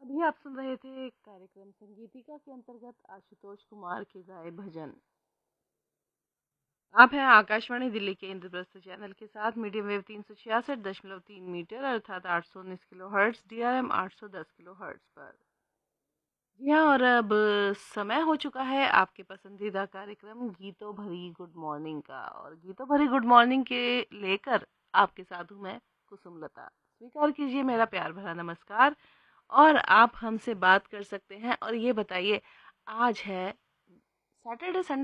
अभी आप सुन रहे थे कार्यक्रम संगीतिका के अंतर्गत आशुतोष कुमार के गाए भजन। आप हैं आकाशवाणी दिल्ली के इंद्रप्रस्थ चैनल के साथ मीडियम वेव 366.3 मीटर अर्थात 819 kilo hertz DRM 810 kilo hertz पर। जी हाँ, और अब समय हो चुका है आपके पसंदीदा कार्यक्रम गीतों भरी गुड मॉर्निंग का। और गीतों भरी गुड मॉर्निंग के लेकर आपके साथ हूँ मैं कुसुम लता। स्वीकार कीजिए मेरा प्यार भरा नमस्कार। और आप हमसे बात कर सकते हैं और ये बताइए, आज है सैटरडे संडे